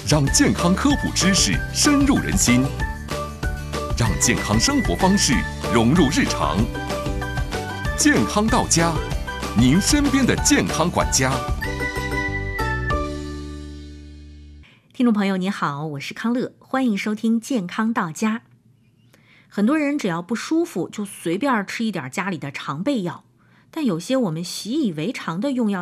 让健康科普知识深入人心，让健康生活方式融入日常。健康到家，您身边的健康管家。 听众朋友你好，我是康乐，欢迎收听健康到家。很多人只要不舒服就随便吃一点家里的常备药，但有些我们习以为常的用药